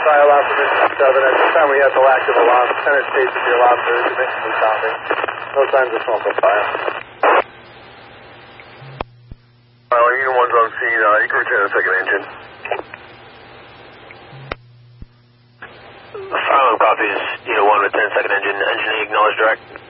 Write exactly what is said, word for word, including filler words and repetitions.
file operation seven. At this time we have no active alarm. Center states that the alarm is intermittently sounding. No signs of smoke or fire. Uh, Unit one's on scene. Uh, you can return the second engine. Silent copies. Unit one, return second engine. Engineer, acknowledge direct.